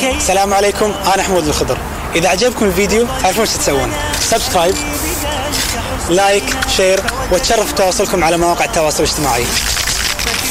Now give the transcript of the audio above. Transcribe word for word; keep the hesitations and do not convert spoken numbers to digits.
السلام عليكم، أنا حمود الخضر. إذا عجبكم الفيديو تعرفون شو تسوون؟ سبسكرايب، لايك، شير، وتشرف تواصلكم على مواقع التواصل الاجتماعي.